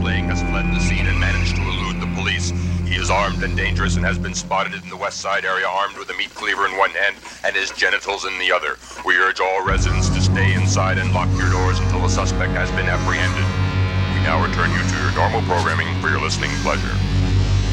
slaying has fled the scene and managed to elude the police. He is armed and dangerous and has been spotted in the West Side area armed with a meat cleaver in one hand and his genitals in the other. We urge all residents to stay inside and lock your doors until the suspect has been apprehended. We now return you to your normal programming for your listening pleasure.